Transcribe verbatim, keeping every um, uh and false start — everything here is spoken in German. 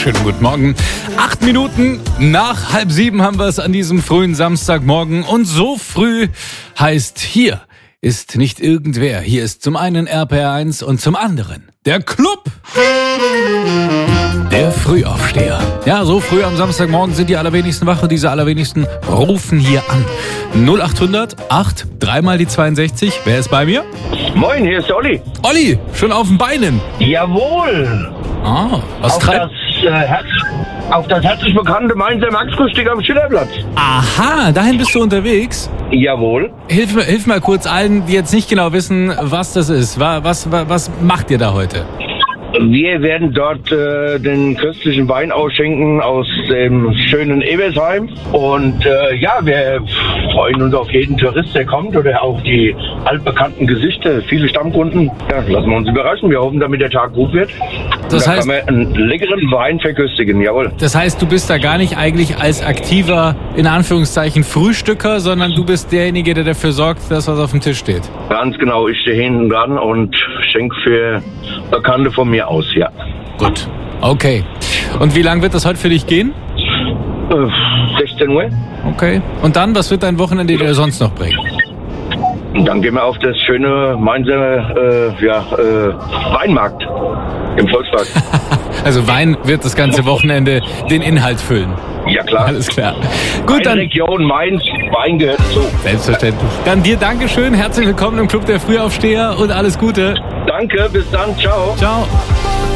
schönen guten Morgen. Acht Minuten nach halb sieben haben wir es an diesem frühen Samstagmorgen. Und so früh heißt, hier ist nicht irgendwer. Hier ist zum einen R P R eins und zum anderen der Club. Der Frühaufsteher. Ja, so früh am Samstagmorgen sind die allerwenigsten wach und diese allerwenigsten rufen hier an. null acht hundert acht, dreimal die zweiundsechzig. Wer ist bei mir? Moin, hier ist Olli. Olli, schon auf den Beinen. Jawohl. Ah, was auf treibt... Das, äh, Herz, auf das herzlich bekannte Mainzer Maxfrühstück am Schillerplatz. Aha, dahin bist du unterwegs. Jawohl. Hilf, mir- hilf mal kurz allen, die jetzt nicht genau wissen, was das ist. Wa- Was, was, was macht ihr da heute? Wir werden dort äh, den köstlichen Wein ausschenken aus dem schönen Ebersheim. Und äh, ja, wir freuen uns auf jeden Tourist, der kommt, oder auch die altbekannten Gesichter, viele Stammkunden. Ja, lassen wir uns überraschen. Wir hoffen, damit der Tag gut wird. Das da heißt- kann man einen leckeren Wein verköstigen, jawohl. Das heißt, du bist da gar nicht eigentlich als aktiver, in Anführungszeichen, Frühstücker, sondern du bist derjenige, der dafür sorgt, dass was auf dem Tisch steht. Ganz genau, ich stehe hinten dran und schenke für Bekannte von mir aus, ja. Gut. Okay. Und wie lange wird das heute für dich gehen? Äh, sechzehn Uhr. Okay. Und dann, was wird dein Wochenende dir sonst noch bringen? Und dann gehen wir auf das schöne Mainzer äh, ja, äh, Weinmarkt im Volkspark. Also Wein wird das ganze Wochenende den Inhalt füllen. Ja klar. Alles klar. Gut, Meine dann Region Mainz, Wein gehört dazu. selbstverständlich. Dann dir Dankeschön, herzlich willkommen im Club der Frühaufsteher und alles Gute. Danke, bis dann, ciao. Ciao.